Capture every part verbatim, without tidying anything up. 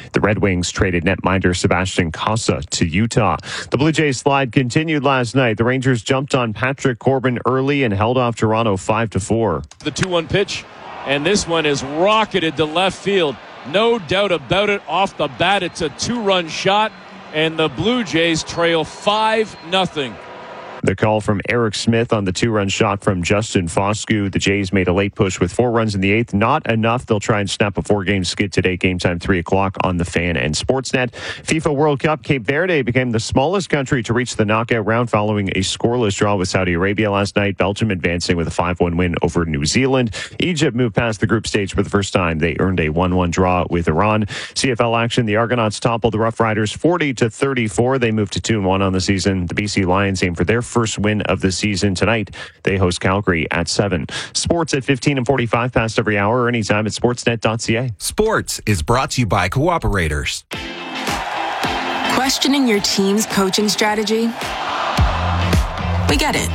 The Red Wings traded netminder Sebastian Casa to Utah. The Blue Jays slide continued last night. The Rangers jumped on Patrick Corbin early and held off Toronto five to four. The two one pitch, and this one is rocketed to left field. No doubt about it. Off the bat, it's a two-run shot, and the Blue Jays trail five nothing. The call from Eric Smith on the two-run shot from Justin Foscue. The Jays made a late push with four runs in the eighth. Not enough. They'll try and snap a four-game skid today. Game time three o'clock on the Fan and Sportsnet. FIFA World Cup. Cape Verde became the smallest country to reach the knockout round following a scoreless draw with Saudi Arabia last night. Belgium advancing with a five one win over New Zealand. Egypt moved past the group stage for the first time. They earned a one one draw with Iran. C F L action. The Argonauts toppled the Rough Riders forty to thirty-four. They moved to two and one on the season. The B C Lions aim for their first win of the season tonight. They host Calgary at seven. Sports at fifteen and forty-five past every hour or anytime at sportsnet dot c a. Sports is brought to you by Cooperators. Questioning your team's coaching strategy? We get it.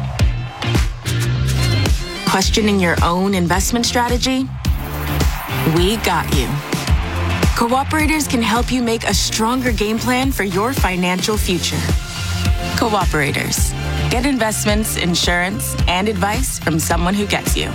Questioning your own investment strategy? We got you. Cooperators can help you make a stronger game plan for your financial future. Cooperators. Get investments, insurance, and advice from someone who gets you.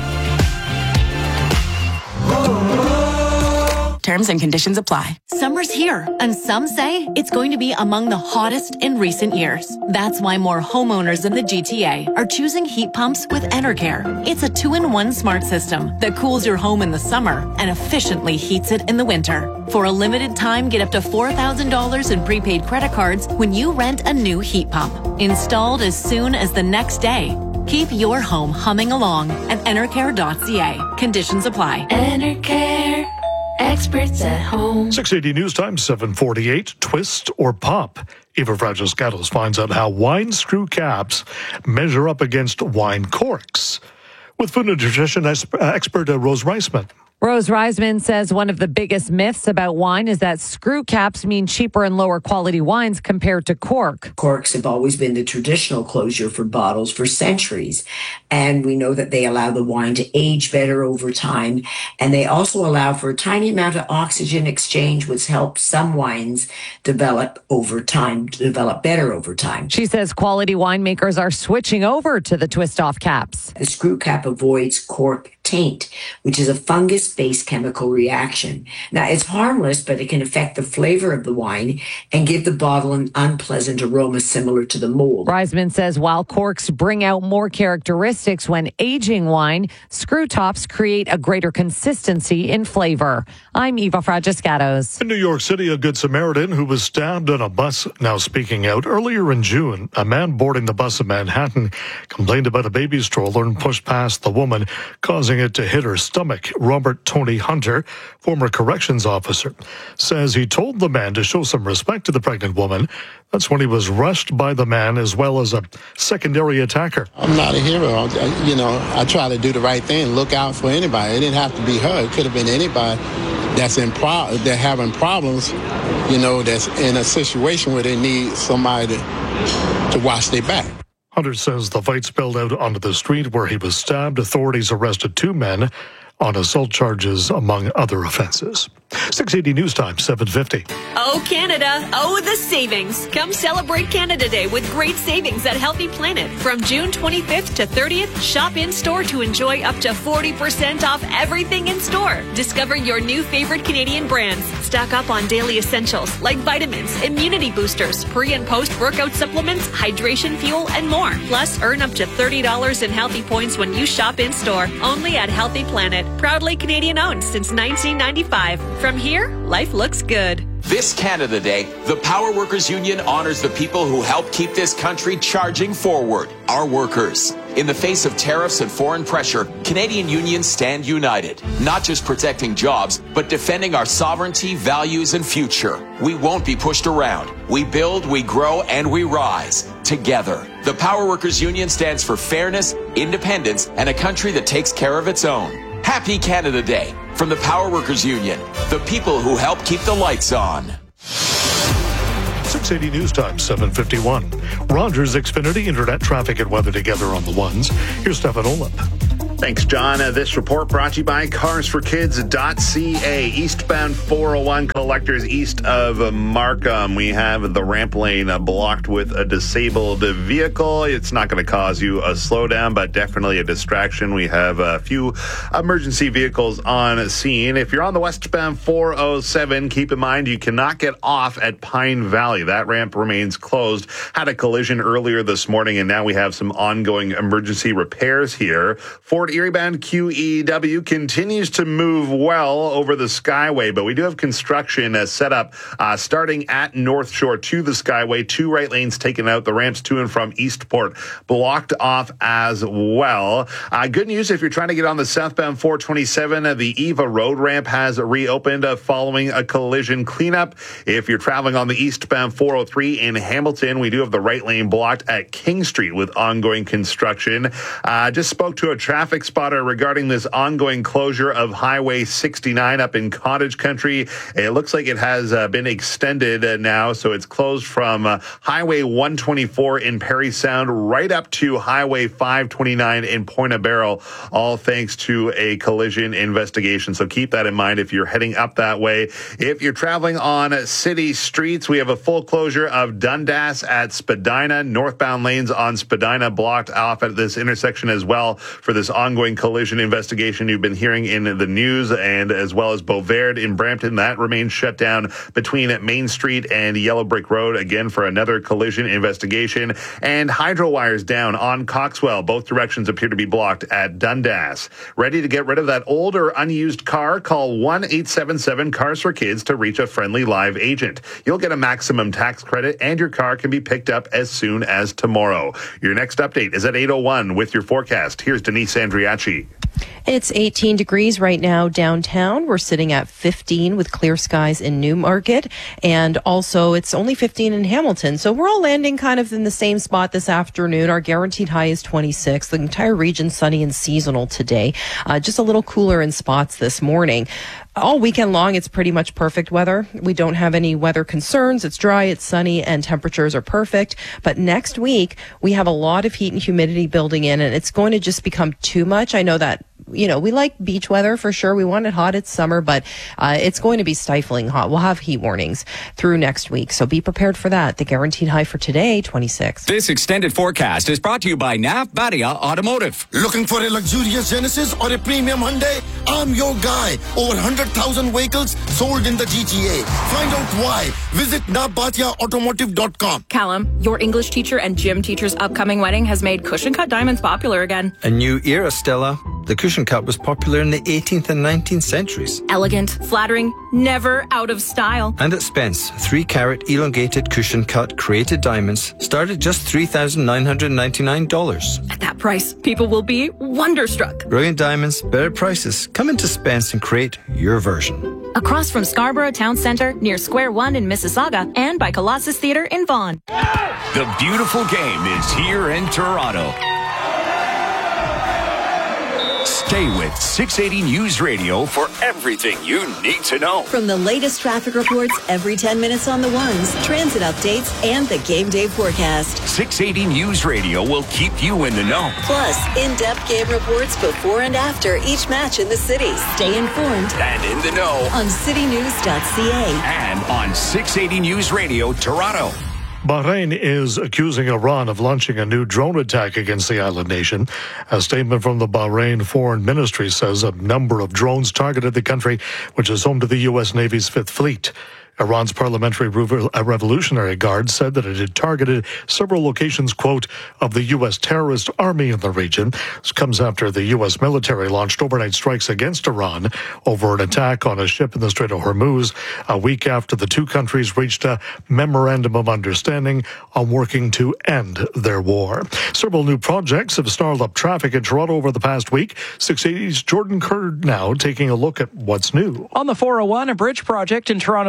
Terms and conditions apply. Summer's here, and some say it's going to be among the hottest in recent years. That's why more homeowners in the G T A are choosing heat pumps with Enercare. It's a two-in-one smart system that cools your home in the summer and efficiently heats it in the winter. For a limited time, get up to four thousand dollars in prepaid credit cards when you rent a new heat pump. Installed as soon as the next day. Keep your home humming along at enercare dot c a. Conditions apply. Enercare. Experts at home. six eighty News Time, seven forty-eight. Twist or pop? Eva Fragiscatos finds out how wine screw caps measure up against wine corks. With food and nutrition expert uh, Rose Reisman. Rose Reisman says one of the biggest myths about wine is that screw caps mean cheaper and lower quality wines compared to cork. Corks have always been the traditional closure for bottles for centuries. And we know that they allow the wine to age better over time. And they also allow for a tiny amount of oxygen exchange, which helps some wines develop over time, develop better over time. She says quality winemakers are switching over to the twist-off caps. The screw cap avoids cork taint, which is a fungus-based chemical reaction. Now, it's harmless, but it can affect the flavor of the wine and give the bottle an unpleasant aroma similar to the mold. Reisman says while corks bring out more characteristics when aging wine, screw tops create a greater consistency in flavor. I'm Eva Fragiscatos. In New York City, a Good Samaritan who was stabbed on a bus now speaking out. Earlier in June, a man boarding the bus in Manhattan complained about a baby stroller and pushed past the woman, causing it to hit her stomach. Robert Tony Hunter, former corrections officer, says he told the man to show some respect to the pregnant woman. That's when he was rushed by the man as well as a secondary attacker. I'm not a hero. I, you know, I try to do the right thing, look out for anybody. It didn't have to be her. It could have been anybody that's in pro- they're having problems, you know, that's in a situation where they need somebody to, to watch their back. Hunter says the fight spilled out onto the street where he was stabbed. Authorities arrested two men on assault charges, among other offenses. six eighty News Time, seven fifty. Oh, Canada. Oh, the savings. Come celebrate Canada Day with great savings at Healthy Planet. From June twenty-fifth to thirtieth, shop in-store to enjoy up to forty percent off everything in store. Discover your new favorite Canadian brands. Stock up on daily essentials like vitamins, immunity boosters, pre- and post-workout supplements, hydration fuel, and more. Plus, earn up to thirty dollars in healthy points when you shop in-store. Only at Healthy Planet. Proudly Canadian-owned since nineteen ninety-five. From here, life looks good. This Canada Day, the Power Workers Union honors the people who help keep this country charging forward, our workers. In the face of tariffs and foreign pressure, Canadian unions stand united, not just protecting jobs, but defending our sovereignty, values, and future. We won't be pushed around. We build, we grow, and we rise together. The Power Workers Union stands for fairness, independence, and a country that takes care of its own. Happy Canada Day from the Power Workers Union, the people who help keep the lights on. six eighty News Time, seven fifty-one. Rogers Xfinity, internet traffic and weather together on the ones. Here's Stefan Olip. Thanks, John. Uh, this report brought to you by cars for kids dot c a. Eastbound four oh one collectors east of uh, Markham. We have the ramp lane uh, blocked with a disabled vehicle. It's not going to cause you a slowdown, but definitely a distraction. We have a few emergency vehicles on scene. If you're on the westbound four oh seven, keep in mind you cannot get off at Pine Valley. That ramp remains closed. Had a collision earlier this morning, and now we have some ongoing emergency repairs here. Fort Erie bound Q E W continues to move well over the Skyway, but we do have construction uh, set up uh, starting at North Shore to the Skyway. Two right lanes taken out. The ramps to and from Eastport blocked off as well. Uh, good news if you're trying to get on the southbound four twenty-seven, uh, the Eva Road ramp has reopened uh, following a collision cleanup. If you're traveling on the eastbound four oh three in Hamilton, we do have the right lane blocked at King Street with ongoing construction. Uh, just spoke to a traffic spotter regarding this ongoing closure of Highway sixty-nine up in Cottage Country. It looks like it has uh, been extended uh, now, so it's closed from uh, Highway one twenty-four in Parry Sound right up to Highway five twenty-nine in Point Barrel, all thanks to a collision investigation. So keep that in mind if you're heading up that way. If you're traveling on city streets, we have a full closure of Dundas at Spadina. Northbound lanes on Spadina blocked off at this intersection as well for this ongoing collision investigation you've been hearing in the news, and as well as Beauvard in Brampton. That remains shut down between Main Street and Yellow Brick Road, again for another collision investigation. And hydro wires down on Coxwell. Both directions appear to be blocked at Dundas. Ready to get rid of that old or unused car? Call one eight seven seven cars for kids to reach a friendly live agent. You'll get a maximum tax credit, and your car can be picked up as soon as tomorrow. Your next update is at eight oh one with your forecast. Here's Denise Andriachi. It's eighteen degrees right now downtown. We're sitting at fifteen with clear skies in Newmarket. And also it's only fifteen in Hamilton. So we're all landing kind of in the same spot this afternoon. Our guaranteed high is twenty-six. The entire region sunny and seasonal today. Uh, just a little cooler in spots this morning. All weekend long, it's pretty much perfect weather. We don't have any weather concerns. It's dry, it's sunny, and temperatures are perfect. But next week, we have a lot of heat and humidity building in, and it's going to just become too much. I know that, you know, we like beach weather for sure. We want it hot. It's summer, but uh, it's going to be stifling hot. We'll have heat warnings through next week, so be prepared for that. The guaranteed high for today, twenty-six. This extended forecast is brought to you by Nav Badia Automotive. Looking for a luxurious Genesis or a premium Hyundai? I'm your guy. Over one hundred thousand vehicles sold in the G T A. Find out why. Visit nav badia automotive dot com. Callum, your English teacher and gym teacher's upcoming wedding has made cushion cut diamonds popular again. A new era, Stella. The cushion cut was popular in the eighteenth and nineteenth centuries. Elegant, flattering, never out of style. And at Spence, three carat elongated cushion cut created diamonds start at just three thousand nine hundred ninety-nine dollars. At that price, people will be wonderstruck. Brilliant diamonds, better prices. Come into Spence and create your version. Across from Scarborough Town Centre, near Square One in Mississauga, and by Colossus Theatre in Vaughan. The beautiful game is here in Toronto. Stay with six eighty News Radio for everything you need to know. From the latest traffic reports every ten minutes on the ones, transit updates, and the game day forecast. six eighty News Radio will keep you in the know. Plus, in-depth game reports before and after each match in the city. Stay informed and in the know on city news dot c a and on six eighty News Radio Toronto. Bahrain is accusing Iran of launching a new drone attack against the island nation. A statement from the Bahrain Foreign Ministry says a number of drones targeted the country, which is home to the U S Navy's Fifth Fleet. Iran's Parliamentary Revolutionary Guard said that it had targeted several locations, quote, of the U S terrorist army in the region. This comes after the U S military launched overnight strikes against Iran over an attack on a ship in the Strait of Hormuz, a week after the two countries reached a memorandum of understanding on working to end their war. Several new projects have snarled up traffic in Toronto over the past week. six eighty's Jordan Kerr now taking a look at what's new. On the four oh one, a bridge project in Toronto's East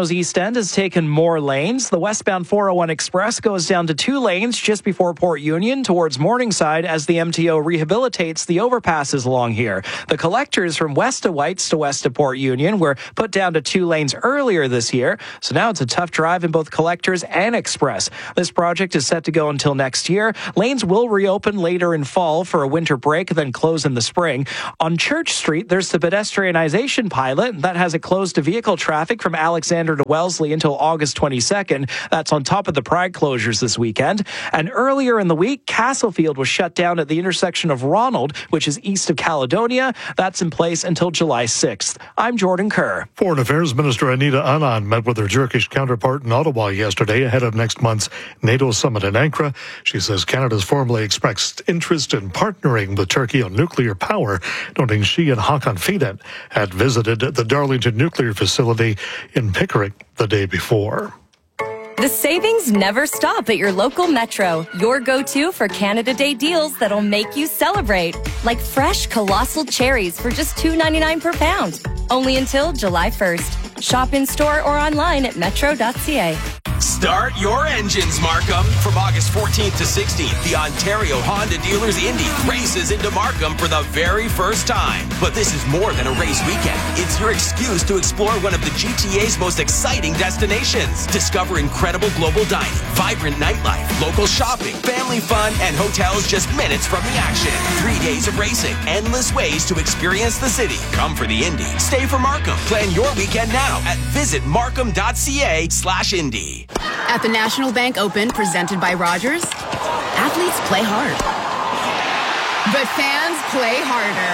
End has taken more lanes. The westbound four oh one Express goes down to two lanes just before Port Union towards Morningside as the M T O rehabilitates the overpasses along here. The collectors from west of Whites to west of Port Union were put down to two lanes earlier this year, so now it's a tough drive in both collectors and Express. This project is set to go until next year. Lanes will reopen later in fall for a winter break, then close in the spring. On Church Street, there's the pedestrianization pilot that has it closed to vehicle traffic from Alexander to Wellesley until August twenty-second. That's on top of the Pride closures this weekend. And earlier in the week, Castlefield was shut down at the intersection of Ronald, which is east of Caledonia. That's in place until July sixth. I'm Jordan Kerr. Foreign Affairs Minister Anita Anand met with her Turkish counterpart in Ottawa yesterday ahead of next month's NATO summit in Ankara. She says Canada's formally expressed interest in partnering with Turkey on nuclear power, noting she and Hakan Fidan had visited the Darlington nuclear facility in Pickering the day before. The savings never stop at your local Metro. Your go-to for Canada Day deals that'll make you celebrate. Like fresh colossal cherries for just two ninety-nine per pound. Only until July first. Shop in store or online at metro dot c a. Start your engines, Markham. From August fourteenth to sixteenth, the Ontario Honda Dealers Indy races into Markham for the very first time. But this is more than a race weekend. It's your excuse to explore one of the G T A's most exciting destinations. Discover incredible global dining, vibrant nightlife, local shopping, family fun, and hotels just minutes from the action. Three days of racing, endless ways to experience the city. Come for the Indy. Stay for Markham. Plan your weekend now at visit markham dot c a slash Indy. At the National Bank Open, presented by Rogers, athletes play hard. But fans play harder.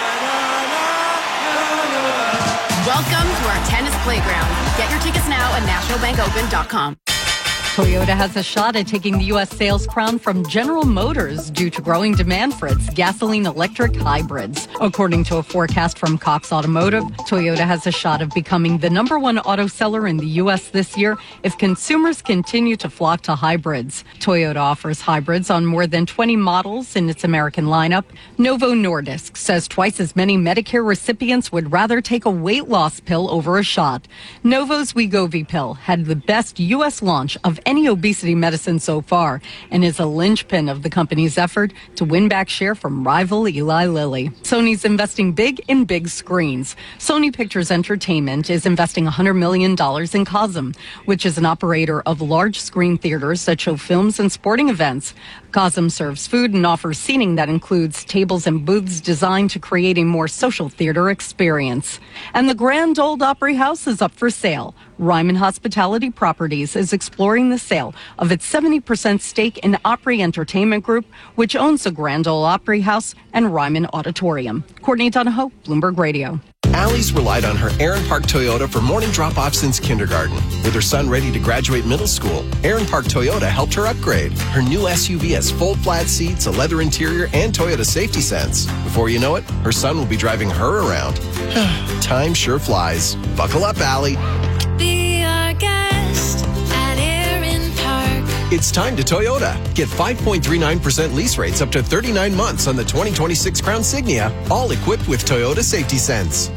Welcome to our tennis playground. Get your tickets now at national bank open dot com. Toyota has a shot at taking the U S sales crown from General Motors due to growing demand for its gasoline-electric hybrids. According to a forecast from Cox Automotive, Toyota has a shot of becoming the number one auto seller in the U S this year if consumers continue to flock to hybrids. Toyota offers hybrids on more than twenty models in its American lineup. Novo Nordisk says twice as many Medicare recipients would rather take a weight loss pill over a shot. Novo's Wegovy pill had the best U S launch of any obesity medicine so far and is a linchpin of the company's effort to win back share from rival Eli Lilly. Sony's investing big in big screens. Sony Pictures Entertainment is investing one hundred million dollars in Cosm, which is an operator of large screen theaters that show films and sporting events. Cosm serves food and offers seating that includes tables and booths designed to create a more social theater experience. And the Grand Ole Opry House is up for sale. Ryman Hospitality Properties is exploring the sale of its seventy percent stake in Opry Entertainment Group, which owns the Grand Ole Opry House and Ryman Auditorium. Courtney Donahoe, Bloomberg Radio. Allie's relied on her Aaron Park Toyota for morning drop-off since kindergarten. With her son ready to graduate middle school, Aaron Park Toyota helped her upgrade. Her new S U V has full flat seats, a leather interior, and Toyota Safety Sense. Before you know it, her son will be driving her around. Time sure flies. Buckle up, Allie. Be our guest at Aaron Park. It's time to Toyota. Get five point three nine percent lease rates up to thirty-nine months on the twenty twenty-six Crown Signia, all equipped with Toyota Safety Sense.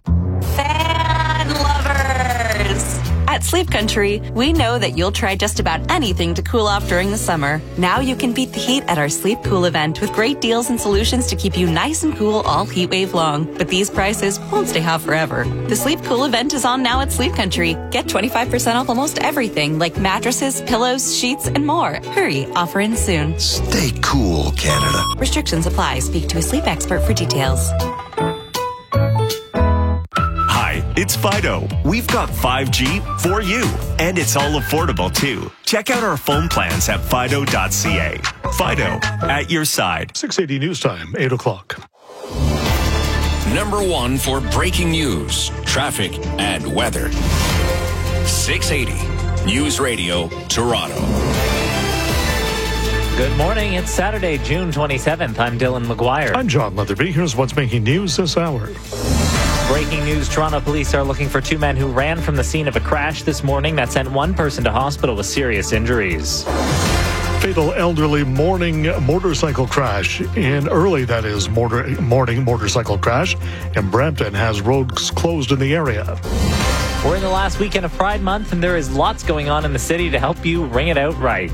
Fan lovers! At Sleep Country, we know that you'll try just about anything to cool off during the summer. Now you can beat the heat at our Sleep Cool event with great deals and solutions to keep you nice and cool all heat wave long. But these prices won't stay hot forever. The Sleep Cool event is on now at Sleep Country. Get twenty-five percent off almost everything like mattresses, pillows, sheets, and more. Hurry, offer ends soon. Stay cool, Canada. Restrictions apply. Speak to a sleep expert for details. It's Fido. We've got five G for you, and it's all affordable too. Check out our phone plans at fido dot c a. Fido, at your side. six eighty News Time, eight o'clock. Number one for breaking news, traffic, and weather. six eighty News Radio, Toronto. Good morning. It's Saturday, June twenty-seventh. I'm Dylan McGuire. I'm John Leatherby. Here's what's making news this hour. Breaking news, Toronto police are looking for two men who ran from the scene of a crash this morning that sent one person to hospital with serious injuries. Fatal elderly morning motorcycle crash in early, that is, mortar, morning motorcycle crash in Brampton has roads closed in the area. We're in the last weekend of Pride Month, and there is lots going on in the city to help you ring it out right.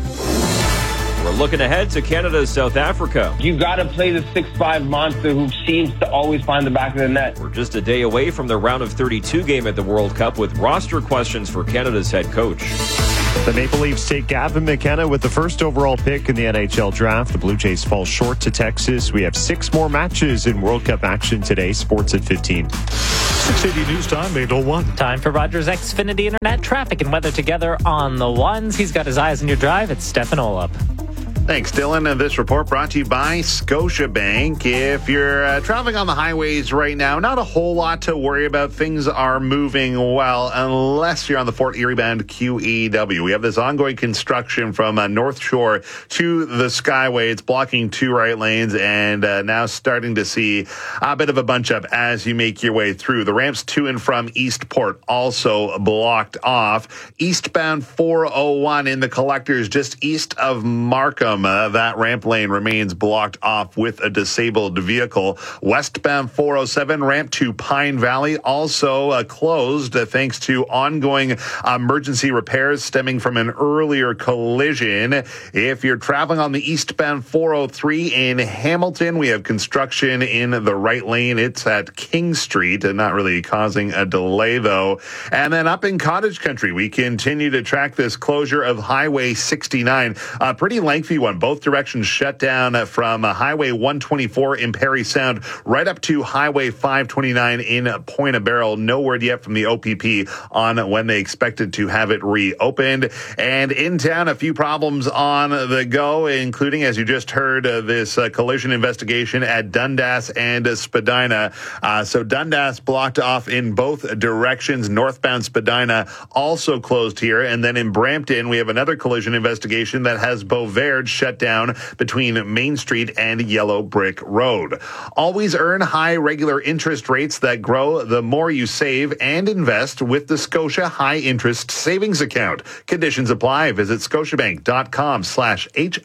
We're looking ahead to Canada's South Africa. You got to play the six five monster who seems to always find the back of the net. We're just a day away from the round of thirty-two game at the World Cup with roster questions for Canada's head coach. The Maple Leafs take Gavin McKenna with the first overall pick in the N H L draft. The Blue Jays fall short to Texas. We have six more matches in World Cup action today. Sports at fifteen. six eighty News Time, eight oh one. Time for Rogers Xfinity Internet traffic and weather together on the ones. He's got his eyes on your drive. It's Stefan Olop. Thanks, Dylan. And this report brought to you by Scotiabank. If you're uh, traveling on the highways right now, not a whole lot to worry about. Things are moving well, unless you're on the Fort Erie bound Q E W. We have this ongoing construction from uh, North Shore to the Skyway. It's blocking two right lanes, and uh, now starting to see a bit of a bunch up as you make your way through. The ramps to and from Eastport also blocked off. Eastbound four oh one in the collectors just east of Markham. Uh, that ramp lane remains blocked off with a disabled vehicle. Westbound four oh seven ramp to Pine Valley also uh, closed uh, thanks to ongoing emergency repairs stemming from an earlier collision. If you're traveling on the eastbound four oh three in Hamilton, we have construction in the right lane. It's at King Street, and not really causing a delay though. And then up in Cottage Country, we continue to track this closure of Highway sixty-nine, a pretty lengthy one. Both directions shut down from Highway one twenty-four in Perry Sound right up to Highway five twenty-nine in Point of Barrel. No word yet from the O P P on when they expected to have it reopened. And in town, a few problems on the go, including, as you just heard, uh, this uh, collision investigation at Dundas and uh, Spadina. Uh, so Dundas blocked off in both directions. Northbound Spadina also closed here. And then in Brampton, we have another collision investigation that has Beauvais shut down between Main Street and Yellow Brick Road. Always earn high regular interest rates that grow the more you save and invest with the Scotia High Interest Savings Account. Conditions apply. Visit scotiabank.com slash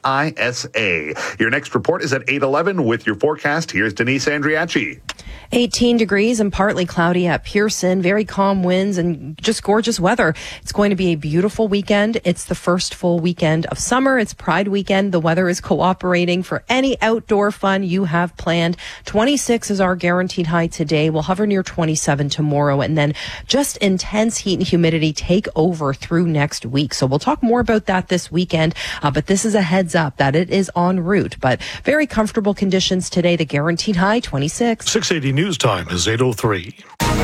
HISA. Your next report is at eight eleven with your forecast. Here's Denise Andriachi. eighteen degrees and partly cloudy at Pearson. Very calm winds and just gorgeous weather. It's going to be a beautiful weekend. It's the first full weekend of summer. It's Pride weekend. The weather is cooperating for any outdoor fun you have planned. twenty-six is our guaranteed high today. We'll hover near twenty-seven tomorrow, and then just intense heat and humidity take over through next week. So we'll talk more about that this weekend, uh, but this is a heads up that it is en route. But very comfortable conditions today. The guaranteed high, twenty-six. six eighty News Time is eight oh three.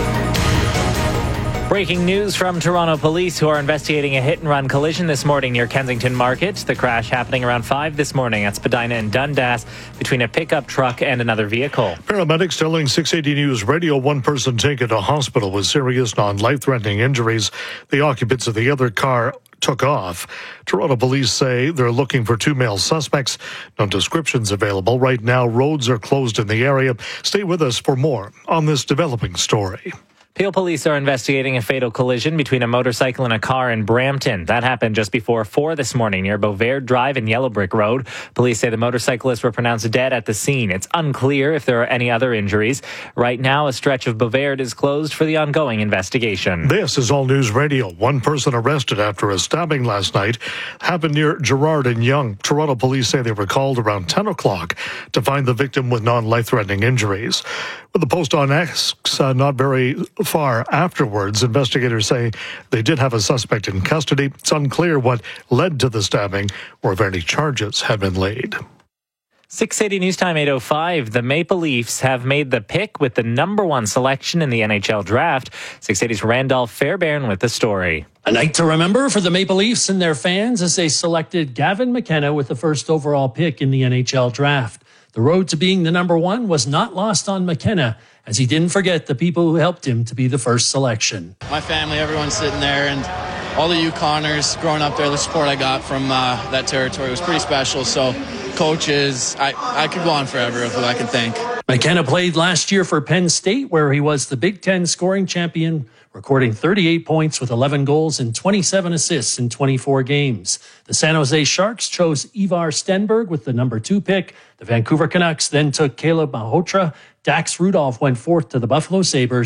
Breaking news from Toronto police, who are investigating a hit-and-run collision this morning near Kensington Market. The crash happening around five this morning at Spadina and Dundas between a pickup truck and another vehicle. Paramedics telling six eighty News Radio one person taken to hospital with serious non-life-threatening injuries. The occupants of the other car took off. Toronto police say they're looking for two male suspects. No descriptions available. Right now, roads are closed in the area. Stay with us for more on this developing story. Peel police are investigating a fatal collision between a motorcycle and a car in Brampton. That happened just before four this morning near Beauvais Drive and Yellow Brick Road. Police say the motorcyclists were pronounced dead at the scene. It's unclear if there are any other injuries. Right now, a stretch of Beauvais is closed for the ongoing investigation. This is All News Radio. One person arrested after a stabbing last night happened near Gerrard and Yonge. Toronto police say they were called around ten o'clock to find the victim with non-life-threatening injuries. With the post on X, uh, not very far afterwards, investigators say they did have a suspect in custody. It's unclear what led to the stabbing or if any charges have been laid. six eighty News Time, eight oh five. The Maple Leafs have made the pick with the number one selection in the N H L draft. six eighty's Randolph Fairbairn with the story. A night to remember for the Maple Leafs and their fans as they selected Gavin McKenna with the first overall pick in the N H L draft. The road to being the number one was not lost on McKenna, as he didn't forget the people who helped him to be the first selection. My family, everyone's sitting there, and all the Yukoners growing up there, the support I got from uh, that territory was pretty special. So coaches, I, I could go on forever of who I could thank. McKenna played last year for Penn State, where he was the Big Ten scoring champion, recording thirty-eight points with eleven goals and twenty-seven assists in twenty-four games. The San Jose Sharks chose Ivar Stenberg with the number two pick. The Vancouver Canucks then took Caleb Malhotra. Dax Rudolph went fourth to the Buffalo Sabres.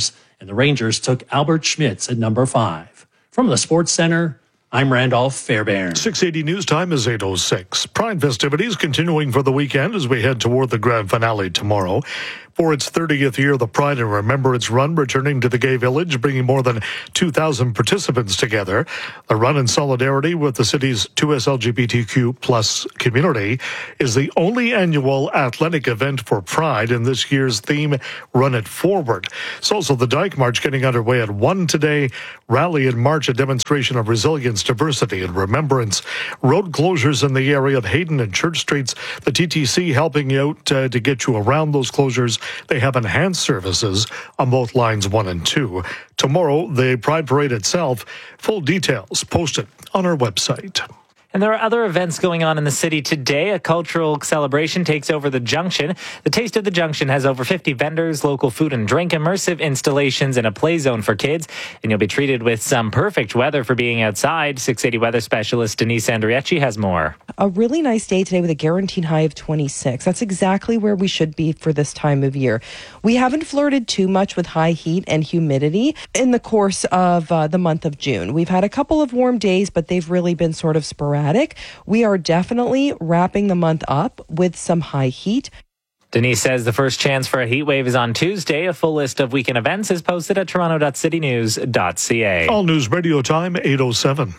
and the Rangers took Albert Schmitz at number five. From the Sports Center, I'm Randolph Fairbairn. six eighty news time is eight oh six. Pride festivities continuing for the weekend as we head toward the grand finale tomorrow. For its thirtieth year, the Pride and Remembrance Run returning to the Gay Village, bringing more than two thousand participants together. The run, in solidarity with the city's two S L G B T Q plus community, is the only annual athletic event for Pride, and this year's theme, Run It Forward. It's also the Dyke March getting underway at one today. Rally and march, a demonstration of resilience, diversity, and remembrance. Road closures in the area of Hayden and Church Streets. The T T C helping you out uh, to get you around those closures. They have enhanced services on both lines one and two. Tomorrow, the Pride Parade itself, full details posted on our website. And there are other events going on in the city today. A cultural celebration takes over the Junction. The Taste of the Junction has over fifty vendors, local food and drink, immersive installations, and a play zone for kids. And you'll be treated with some perfect weather for being outside. six eighty weather specialist Denise Andriecci has more. A really nice day today with a guaranteed high of twenty-six. That's exactly where we should be for this time of year. We haven't flirted too much with high heat and humidity in the course of uh, the month of June. We've had a couple of warm days, but they've really been sort of sporadic. We are definitely wrapping the month up with some high heat. Denise says the first chance for a heat wave is on Tuesday. A full list of weekend events is posted at toronto dot city news dot c a. All News Radio time, eight oh seven.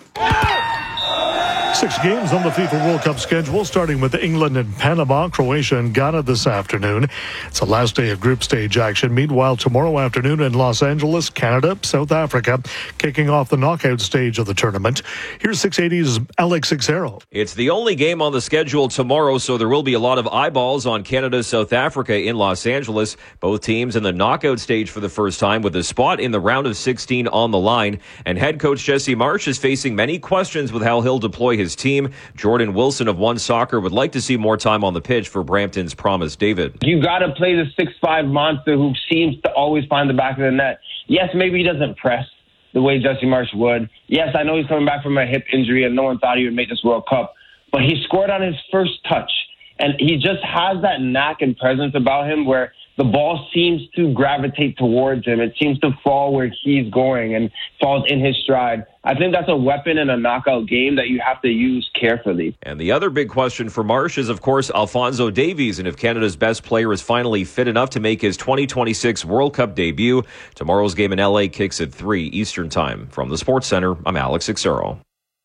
Six games on the FIFA World Cup schedule, starting with England and Panama, Croatia and Ghana this afternoon. It's the last day of group stage action. Meanwhile, tomorrow afternoon in Los Angeles, Canada, South Africa, kicking off the knockout stage of the tournament. Here's six eighty's Alex Xero. It's the only game on the schedule tomorrow, so there will be a lot of eyeballs on Canada, South Africa in Los Angeles. Both teams in the knockout stage for the first time with a spot in the round of sixteen on the line. And head coach Jesse Marsch is facing many questions with how he'll deploy his team. Jordan Wilson of One Soccer would like to see more time on the pitch for Brampton's Promise David. You got to play the six five monster who seems to always find the back of the net. Yes, maybe he doesn't press the way Jesse Marsch would. Yes, I know he's coming back from a hip injury and no one thought he would make this World Cup, but he scored on his first touch. And he just has that knack and presence about him where the ball seems to gravitate towards him. It seems to fall where he's going and falls in his stride. I think that's a weapon in a knockout game that you have to use carefully. And the other big question for Marsch is, of course, Alphonso Davies, and if Canada's best player is finally fit enough to make his twenty twenty-six World Cup debut. Tomorrow's game in L A kicks at three Eastern Time. From the Sports Center, I'm Alex Xero.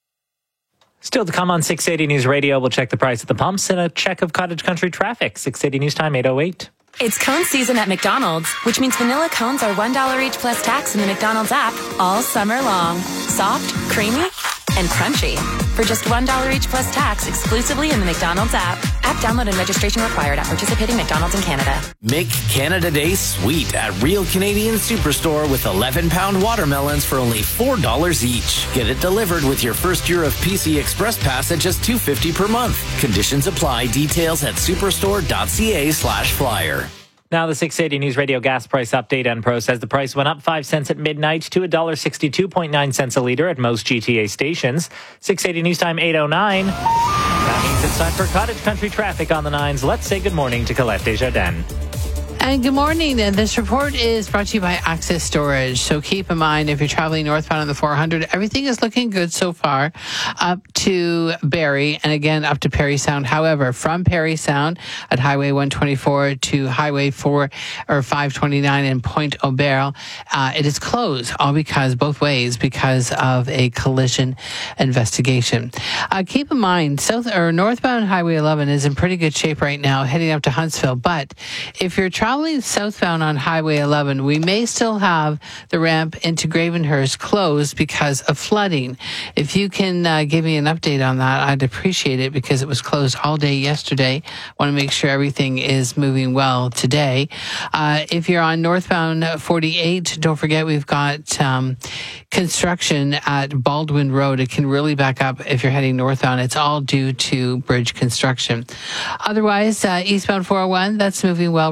Still to come on six eighty News Radio, we'll check the price at the pumps and a check of cottage country traffic. six eighty News Time, eight oh eight. It's cone season at McDonald's, which means vanilla cones are one dollar each plus tax in the McDonald's app all summer long. Soft, creamy, and crunchy. For just one dollar each plus tax exclusively in the McDonald's app. App download and registration required at participating McDonald's in Canada. Make Canada Day sweet at Real Canadian Superstore with eleven pound watermelons for only four dollars each. Get it delivered with your first year of P C Express Pass at just two dollars and fifty cents per month. Conditions apply. Details at superstore dot c a slash flyer. Now the six eighty News Radio gas price update. Enpro says the price went up five cents at midnight to one dollar and sixty-two point nine cents a litre at most G T A stations. six eighty News Time, eight oh nine. That means it's time for Cottage Country traffic on the nines. Let's say good morning to Colette Desjardins. And good morning. And this report is brought to you by Access Storage. So keep in mind, if you're traveling northbound on the four hundred, everything is looking good so far up to Barrie and again up to Parry Sound. However, from Parry Sound at Highway one twenty-four to Highway four or five twenty-nine in Point Aubert, uh, it is closed all because both ways because of a collision investigation. Uh, keep in mind, south or northbound Highway eleven is in pretty good shape right now, heading up to Huntsville. But if you're traveling Traveling southbound on Highway eleven, we may still have the ramp into Gravenhurst closed because of flooding. If you can uh, give me an update on that, I'd appreciate it because it was closed all day yesterday. Want to make sure everything is moving well today. Uh, if you're on northbound forty-eight, don't forget we've got um, construction at Baldwin Road. It can really back up if you're heading northbound. It's all due to bridge construction. Otherwise, uh, eastbound four oh one, that's moving well right now.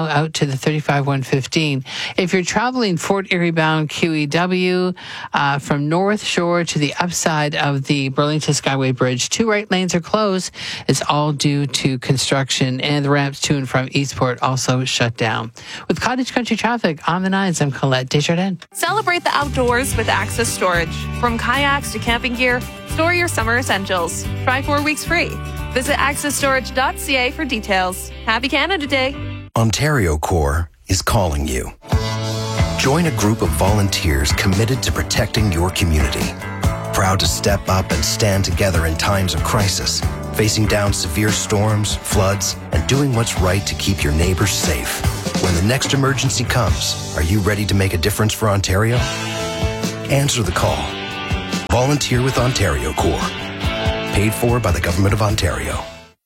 out to the thirty-five one fifteen. If you're traveling Fort Erie bound Q E W uh, from North Shore to the upside of the Burlington Skyway Bridge, two right lanes are closed. It's all due to construction, and the ramps to and from Eastport also shut down. With Cottage Country traffic on the nines, I'm Colette Desjardins. Celebrate the outdoors with Access Storage. From kayaks to camping gear, store your summer essentials. Try four weeks free. Visit access storage dot c a for details. Happy Canada Day. Ontario Corps is calling you. Join a group of volunteers committed to protecting your community. Proud to step up and stand together in times of crisis, facing down severe storms, floods, and doing what's right to keep your neighbors safe. When the next emergency comes, are you ready to make a difference for Ontario? Answer the call. Volunteer with Ontario Corps. Paid for by the Government of Ontario.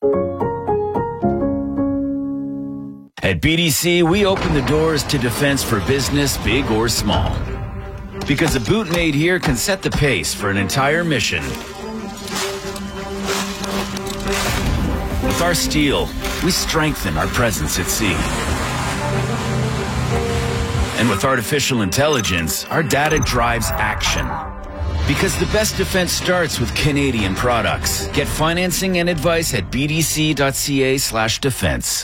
At B D C, we open the doors to defense for business, big or small. Because a boot made here can set the pace for an entire mission. With our steel, we strengthen our presence at sea. And with artificial intelligence, our data drives action. Because the best defense starts with Canadian products. Get financing and advice at b d c dot c a slash defense.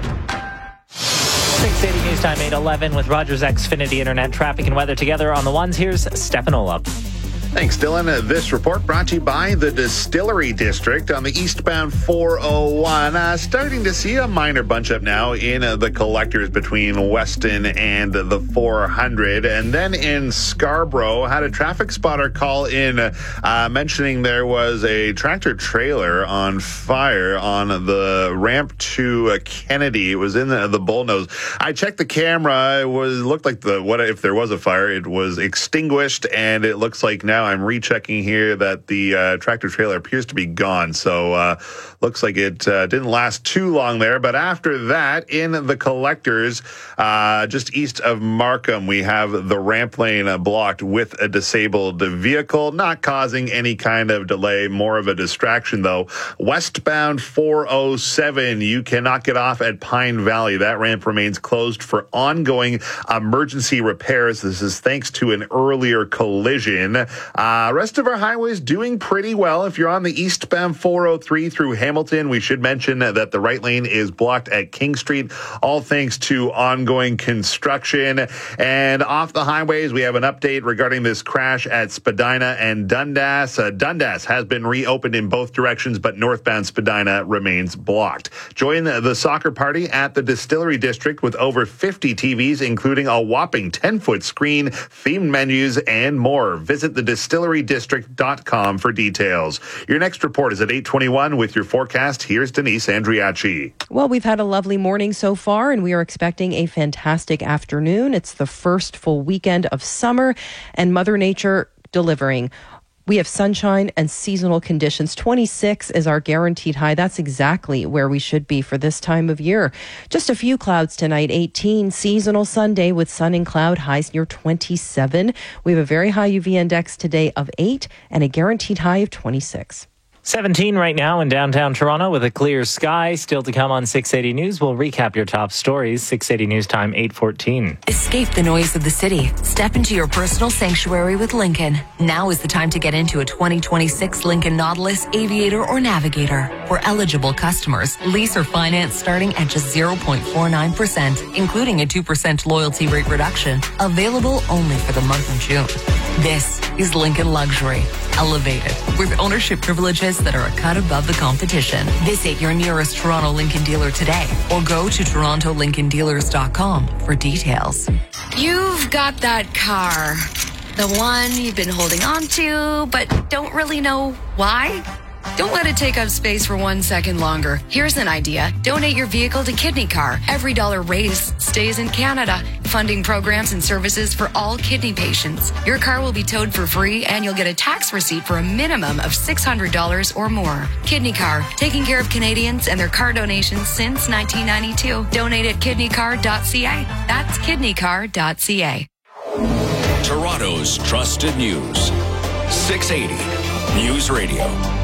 six eighty News Time, eight eleven with Rogers Xfinity Internet traffic and weather together on the ones. Here's Stefanola. Thanks, Dylan. Uh, this report brought to you by the Distillery District on the eastbound four oh one. Uh, starting to see a minor bunch up now in uh, the collectors between Weston and the four hundred. And then in Scarborough, had a traffic spotter call in uh, mentioning there was a tractor trailer on fire on the ramp to uh, Kennedy. It was in the, the Bullnose. I checked the camera. It was looked like the what if there was a fire, it was extinguished, and it looks like now I'm rechecking here that the uh, tractor trailer appears to be gone. So uh, looks like it uh, didn't last too long there. But after that, in the collectors, uh, just east of Markham, we have the ramp lane uh, blocked with a disabled vehicle, not causing any kind of delay, more of a distraction though. Westbound four oh seven, you cannot get off at Pine Valley. That ramp remains closed for ongoing emergency repairs. This is thanks to an earlier collision. Uh, rest of our highways doing pretty well. If you're on the eastbound four oh three through Hamilton, we should mention that the right lane is blocked at King Street, all thanks to ongoing construction. And off the highways, we have an update regarding this crash at Spadina and Dundas. Uh, Dundas has been reopened in both directions, but northbound Spadina remains blocked. Join the, the soccer party at the Distillery District with over fifty T Vs, including a whopping ten-foot screen, themed menus, and more. Visit the distillery district dot com for details. Your next report is at eight twenty-one with your forecast. Here's Denise Andriachi. Well, we've had a lovely morning so far, and we are expecting a fantastic afternoon. It's the first full weekend of summer, and Mother Nature delivering. We have sunshine and seasonal conditions. twenty-six is our guaranteed high. That's exactly where we should be for this time of year. Just a few clouds tonight. eighteen, seasonal Sunday with sun and cloud, highs near twenty-seven. We have a very high U V index today of eight and a guaranteed high of twenty-six. seventeen right now in downtown Toronto with a clear sky. Still to come on six eighty News. We'll recap your top stories. six eighty News Time, eight fourteen. Escape the noise of the city. Step into your personal sanctuary with Lincoln. Now is the time to get into a twenty twenty-six Lincoln Nautilus, Aviator, or Navigator. For eligible customers, lease or finance starting at just zero point four nine percent, including a two percent loyalty rate reduction. Available only for the month of June. This is Lincoln Luxury. Elevated with ownership privileges that are a cut above the competition. Visit your nearest Toronto Lincoln dealer today or go to toronto lincoln dealers dot com for details. You've got that car. The one you've been holding on to, but don't really know why? Don't let it take up space for one second longer. Here's an idea. Donate your vehicle to Kidney Car. Every dollar raised stays in Canada, funding programs and services for all kidney patients. Your car will be towed for free, and you'll get a tax receipt for a minimum of six hundred dollars or more. Kidney Car, taking care of Canadians and their car donations since nineteen ninety-two. Donate at kidney car dot c a. That's kidney car dot c a. Toronto's trusted news. six eighty News Radio.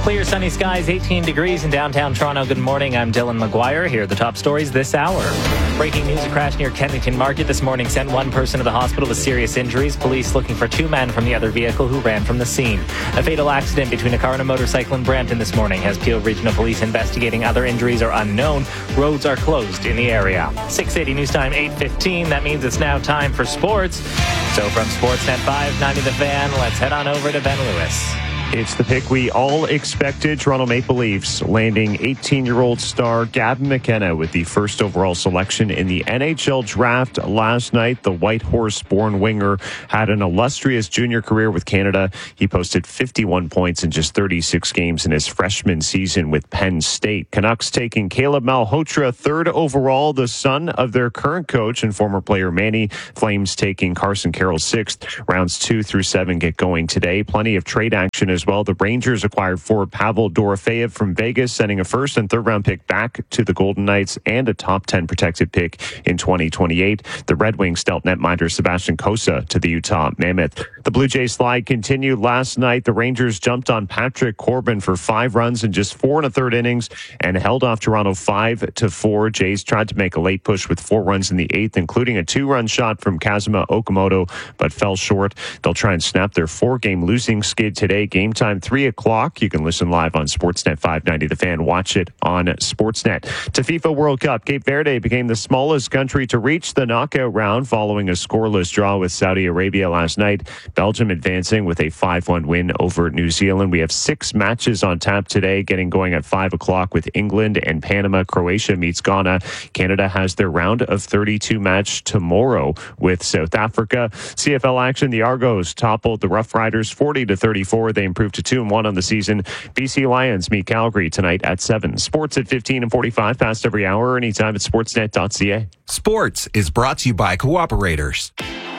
Clear sunny skies, eighteen degrees in downtown Toronto. Good morning. I'm Dylan McGuire. Here are the top stories this hour. Breaking news: a crash near Kennington Market this morning sent one person to the hospital with serious injuries. Police looking for two men from the other vehicle who ran from the scene. A fatal accident between a car and a motorcycle in Brampton this morning has Peel Regional Police investigating. Other injuries are unknown. Roads are closed in the area. six eighty News Time, eight fifteen. That means it's now time for sports. So from Sportsnet five ninety The Fan, let's head on over to Ben Lewis. It's the pick we all expected. Toronto Maple Leafs landing eighteen-year-old star Gavin McKenna with the first overall selection in the N H L draft last night. The White Horse-born winger had an illustrious junior career with Canada. He posted fifty-one points in just thirty-six games in his freshman season with Penn State. Canucks taking Caleb Malhotra third overall, the son of their current coach and former player Manny. Flames taking Carson Carroll sixth. Rounds two through seven get going today. Plenty of trade action as well. The Rangers acquired forward Pavel Dorofeyev from Vegas, sending a first and third round pick back to the Golden Knights and a top ten protected pick in twenty twenty-eight. The Red Wings dealt netminder Sebastian Cossa to the Utah Mammoth. The Blue Jays slide continued last night. The Rangers jumped on Patrick Corbin for five runs in just four and a third innings and held off Toronto five to four. Jays tried to make a late push with four runs in the eighth, including a two-run shot from Kazuma Okamoto, but fell short. They'll try and snap their four-game losing skid today. Game time three o'clock. You can listen live on Sportsnet five ninety The Fan. Watch it on Sportsnet. To FIFA World Cup, Cape Verde became the smallest country to reach the knockout round following a scoreless draw with Saudi Arabia last night. Belgium advancing with a five one win over New Zealand. We have six matches on tap today, getting going at five o'clock with England and Panama. Croatia meets Ghana. Canada has their round of thirty-two match tomorrow with South Africa. C F L action, the Argos toppled the Rough Riders forty to thirty-four. They improved to two and one on the season. B C Lions meet Calgary tonight at seven. Sports at fifteen and forty-five past every hour, anytime at sportsnet dot c a. Sports is brought to you by Cooperators.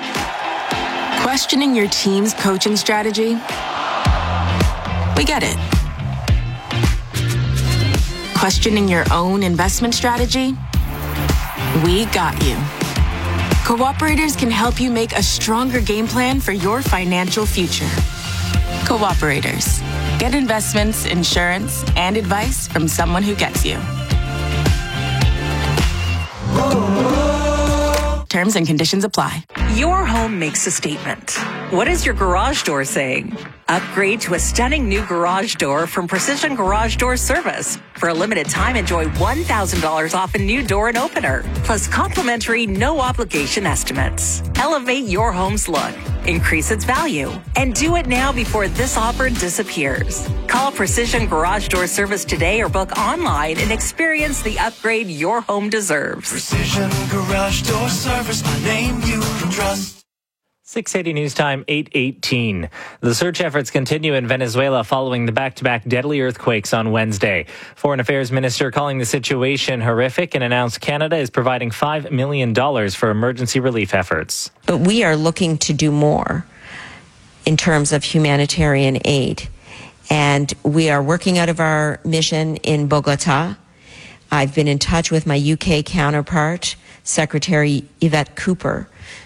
Questioning your team's coaching strategy? We get it. Questioning your own investment strategy? We got you. Cooperators can help you make a stronger game plan for your financial future. Cooperators. Get investments, insurance, and advice from someone who gets you. Terms and conditions apply. Your home makes a statement. What is your garage door saying? Upgrade to a stunning new garage door from Precision Garage Door Service. For a limited time, enjoy one thousand dollars off a new door and opener, plus complimentary no-obligation estimates. Elevate your home's look, increase its value, and do it now before this offer disappears. Call Precision Garage Door Service today or book online and experience the upgrade your home deserves. Precision Garage Door Service, a name you can trust. six eighty News Time, eight eighteen. The search efforts continue in Venezuela following the back-to-back deadly earthquakes on Wednesday. Foreign Affairs Minister calling the situation horrific and announced Canada is providing five million dollars for emergency relief efforts. But we are looking to do more in terms of humanitarian aid. And we are working out of our mission in Bogota. I've been in touch with my U K counterpart, Secretary Yvette Cooper,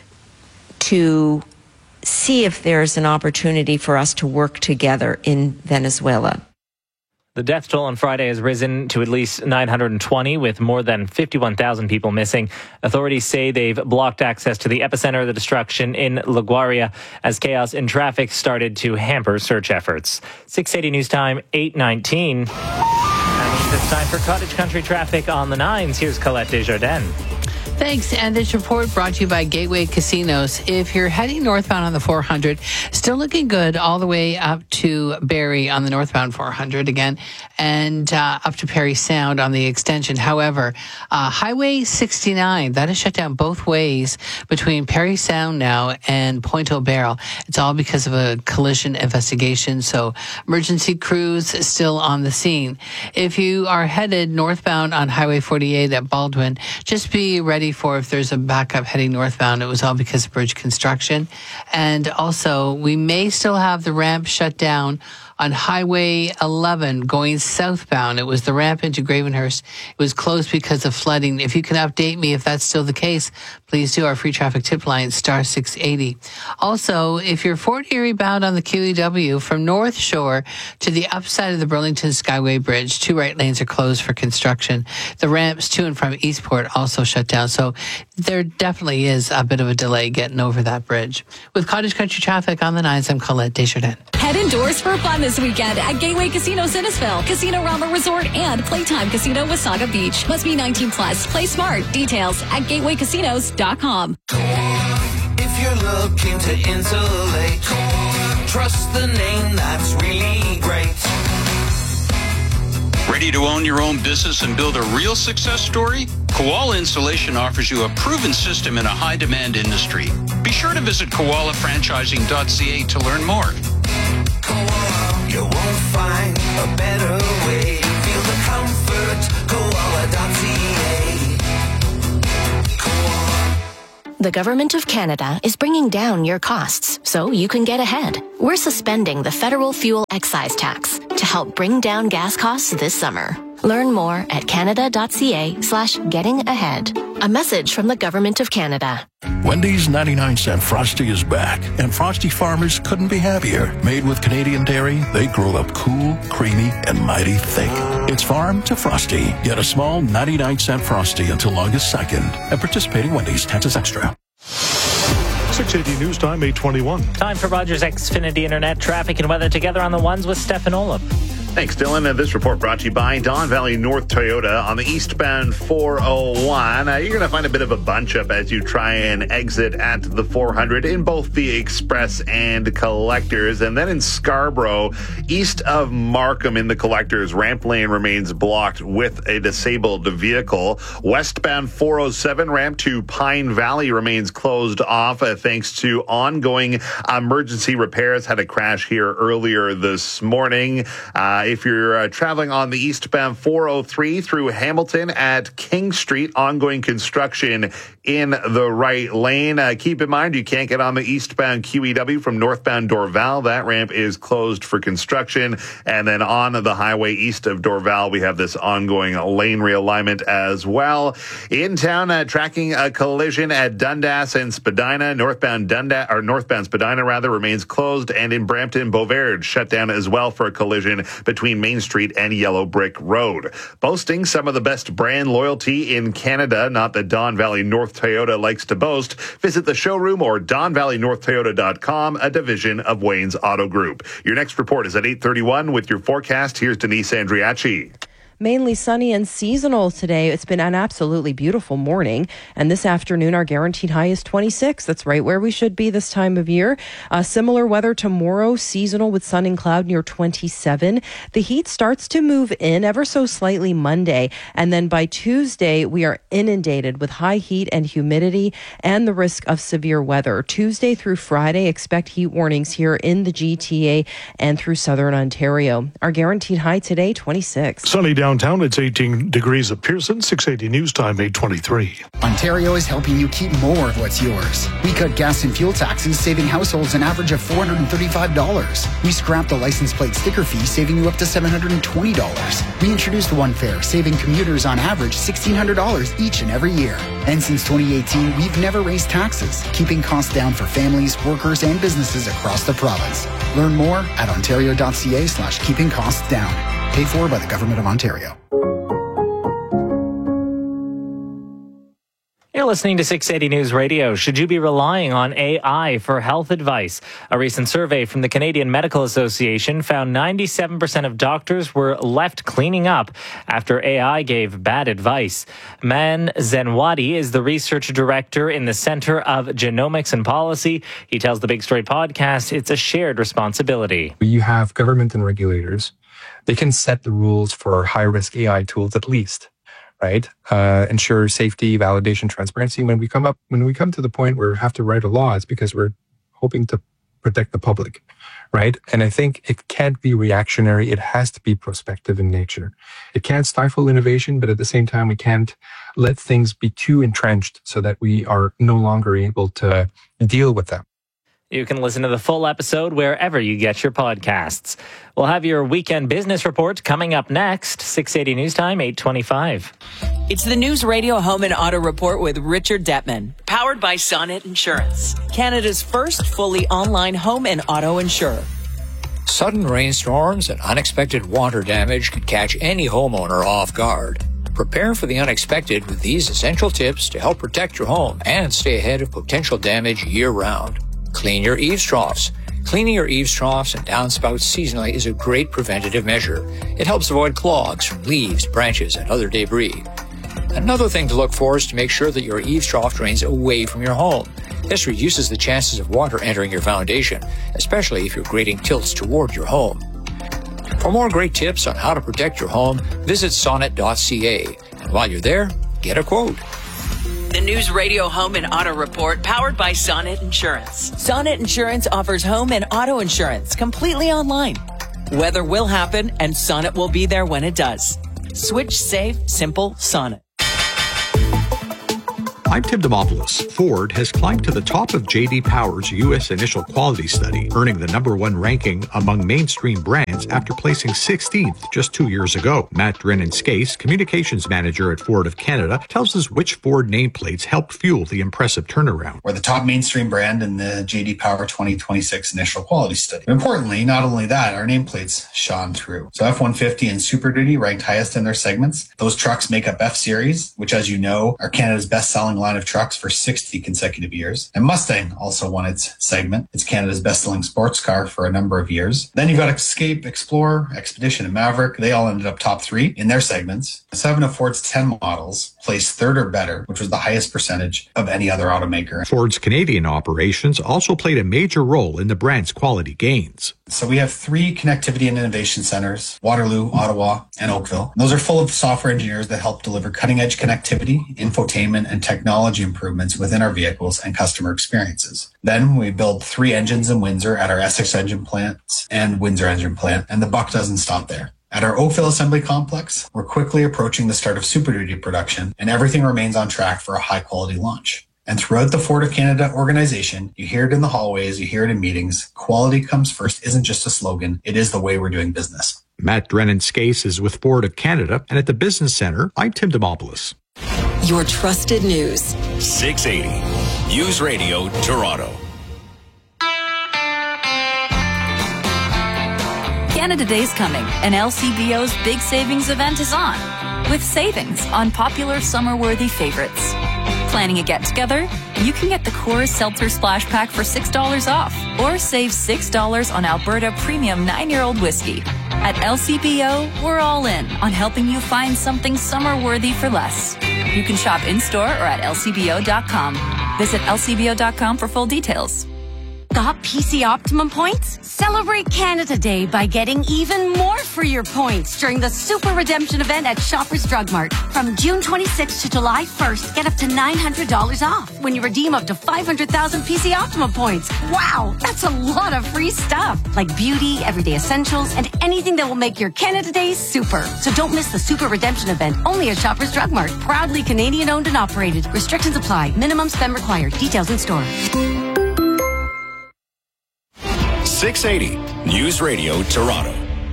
to see if there's an opportunity for us to work together in Venezuela. The death toll on Friday has risen to at least nine hundred twenty, with more than fifty-one thousand people missing. Authorities say they've blocked access to the epicenter of the destruction in LaGuardia as chaos in traffic started to hamper search efforts. six eighty News Time, eight nineteen. That means it's time for Cottage Country traffic on the nines. Here's Colette Desjardins. Thanks. And this report brought to you by Gateway Casinos. If you're heading northbound on the four hundred, still looking good all the way up to Barrie on the northbound four hundred again, and uh, up to Perry Sound on the extension. However, uh, Highway sixty-nine, that is shut down both ways between Perry Sound now and Point O'Barrel. It's all because of a collision investigation, so emergency crews still on the scene. If you are headed northbound on Highway forty-eight at Baldwin, just be ready for if there's a backup heading northbound. It was all because of bridge construction. And also, we may still have the ramp shut down On Highway eleven going southbound, it was the ramp into Gravenhurst. It was closed because of flooding. If you can update me if that's still the case, please do. Our free traffic tip line, star six eighty. Also, if you're Fort Erie bound on the Q E W from North Shore to the upside of the Burlington Skyway Bridge, two right lanes are closed for construction. The ramps to and from Eastport also shut down. So there definitely is a bit of a delay getting over that bridge. With Cottage Country traffic on the nines, I'm Colette Desjardins. Head indoors for fun this weekend at Gateway Casino Innisfil, Casino Rama Resort, and Playtime Casino Wasaga Beach. Must be nineteen plus. Play smart. Details at gateway casinos dot com. If you're looking to insulate, trust the name that's really great. Ready to own your own business and build a real success story? Koala Installation offers you a proven system in a high-demand industry. Be sure to visit koala franchising dot c a to learn more. Koala, you won't find a better way. Feel the comfort, koala dot c a. The Government of Canada is bringing down your costs so you can get ahead. We're suspending the federal fuel excise tax to help bring down gas costs this summer. Learn more at canada dot c a slash getting ahead. A message from the Government of Canada. Wendy's ninety-nine cent Frosty is back, and Frosty farmers couldn't be happier. Made with Canadian dairy, they grow up cool, creamy, and mighty thick. It's farm to Frosty. Get a small ninety-nine cent Frosty until August second at participating Wendy's. Taxes extra. six eighty News Time, eight twenty-one. Time for Rogers Xfinity Internet traffic and weather together on the ones with Stefan Olaf. Thanks, Dylan. And this report brought to you by Don Valley North Toyota on the eastbound four oh one. Uh, you're going to find a bit of a bunch up as you try and exit at the four hundred in both the express and collectors. And then in Scarborough, east of Markham in the collectors, ramp lane remains blocked with a disabled vehicle. Westbound four oh seven ramp to Pine Valley remains closed off uh, thanks to ongoing emergency repairs. Had a crash here earlier this morning. Uh, If you're uh, traveling on the eastbound four oh three through Hamilton at King Street, ongoing construction in the right lane. Uh, keep in mind, you can't get on the eastbound Q E W from northbound Dorval. That ramp is closed for construction. And then on the highway east of Dorval, we have this ongoing lane realignment as well. In town, uh, tracking a collision at Dundas and Spadina. Northbound Dundas, or northbound Spadina rather, remains closed. And in Brampton, Beauvard shut down as well for a collision between Main Street and Yellow Brick Road. Boasting some of the best brand loyalty in Canada, not that Don Valley North Toyota likes to boast, visit the showroom or don valley north toyota dot com, a division of Wayne's Auto Group. Your next report is at eight thirty-one with your forecast. Here's Denise Andriachi. Mainly sunny and seasonal today. It's been an absolutely beautiful morning. And this afternoon, our guaranteed high is twenty-six. That's right where we should be this time of year. Uh, similar weather tomorrow, seasonal with sun and cloud near twenty-seven. The heat starts to move in ever so slightly Monday. And then by Tuesday, we are inundated with high heat and humidity and the risk of severe weather. Tuesday through Friday, expect heat warnings here in the G T A and through southern Ontario. Our guaranteed high today, twenty-six. Sunny downtown, it's eighteen degrees at Pearson. six eighty News Time, eight twenty-three. Ontario is helping you keep more of what's yours. We cut gas and fuel taxes, saving households an average of four hundred thirty-five dollars. We scrapped the license plate sticker fee, saving you up to seven hundred twenty dollars. We introduced One Fare, saving commuters on average sixteen hundred dollars each and every year. And since twenty eighteen, we've never raised taxes, keeping costs down for families, workers, and businesses across the province. Learn more at ontario dot c a slash keeping costs down. Paid for by the Government of Ontario. You're listening to six eighty News Radio. Should you be relying on A I for health advice? A recent survey from the Canadian Medical Association found ninety-seven percent of doctors were left cleaning up after A I gave bad advice. Man Zenwadi is the research director in the Center of Genomics and Policy. He tells the Big Story podcast it's a shared responsibility. You have government and regulators. They can set the rules for high-risk A I tools at least. Right? Uh, ensure safety, validation, transparency. When we come up, when we come to the point where we have to write a law, it's because we're hoping to protect the public, right? And I think it can't be reactionary. It has to be prospective in nature. It can't stifle innovation, but at the same time, we can't let things be too entrenched so that we are no longer able to deal with them. You can listen to the full episode wherever you get your podcasts. We'll have your weekend business report coming up next. six eighty News Time, eight twenty-five. It's the News Radio Home and Auto Report with Richard Detman, powered by Sonnet Insurance, Canada's first fully online home and auto insurer. Sudden rainstorms and unexpected water damage can catch any homeowner off guard. Prepare for the unexpected with these essential tips to help protect your home and stay ahead of potential damage year-round. Clean your eaves troughs. Cleaning your eaves troughs and downspouts seasonally is a great preventative measure. It helps avoid clogs from leaves, branches, and other debris. Another thing to look for is to make sure that your eaves trough drains away from your home. This reduces the chances of water entering your foundation, especially if your grading tilts toward your home. For more great tips on how to protect your home, visit sonnet dot c a. And while you're there, get a quote. The News Radio Home and Auto Report, powered by Sonnet Insurance. Sonnet Insurance offers home and auto insurance completely online. Weather will happen, and Sonnet will be there when it does. Switch safe, simple Sonnet. I'm Tim Demopoulos. Ford has climbed to the top of J D Power's U S Initial Quality Study, earning the number one ranking among mainstream brands after placing sixteenth just two years ago. Matt Drennan-Skase, communications manager at Ford of Canada, tells us which Ford nameplates helped fuel the impressive turnaround. We're the top mainstream brand in the J D Power twenty twenty-six Initial Quality Study. Importantly, not only that, our nameplates shone through. So F one fifty and Super Duty ranked highest in their segments. Those trucks make up F-Series, which, as you know, are Canada's best-selling line of trucks for sixty consecutive years. And Mustang also won its segment. It's Canada's best-selling sports car for a number of years. Then you've got Escape, Explorer, Expedition, and Maverick. They all ended up top three in their segments. Seven of Ford's ten models placed third or better, which was the highest percentage of any other automaker. Ford's Canadian operations also played a major role in the brand's quality gains. So we have three connectivity and innovation centers, Waterloo, Ottawa, and Oakville. Those are full of software engineers that help deliver cutting-edge connectivity, infotainment, and technology improvements within our vehicles and customer experiences. Then we build three engines in Windsor at our Essex engine plants and Windsor engine plant, and the buck doesn't stop there. At our Oakville Assembly Complex, we're quickly approaching the start of Super Duty production, and everything remains on track for a high-quality launch. And throughout the Ford of Canada organization, you hear it in the hallways, you hear it in meetings. Quality comes first isn't just a slogan, it is the way we're doing business. Matt Drennan-Skase is with Ford of Canada, and at the Business Center, I'm Tim Demopoulos. Your trusted news. six eighty News Radio Toronto. Canada Day's coming, and L C B O's big savings event is on, with savings on popular summer-worthy favorites. Planning a get-together? You can get the Coors Seltzer Splash Pack for six dollars off, or save six dollars on Alberta Premium nine-year-old whiskey. At L C B O, we're all in on helping you find something summer-worthy for less. You can shop in-store or at L C B O dot com. Visit L C B O dot com for full details. Got P C Optimum points? Celebrate Canada Day by getting even more for your points during the Super Redemption event at Shoppers Drug Mart. From June twenty-sixth to July first, get up to nine hundred dollars off when you redeem up to five hundred thousand P C Optimum points. Wow, that's a lot of free stuff, like beauty, everyday essentials, and anything that will make your Canada Day super. So don't miss the Super Redemption event, only at Shoppers Drug Mart. Proudly Canadian owned and operated. Restrictions apply. Minimum spend required. Details in store. six eighty News Radio Toronto.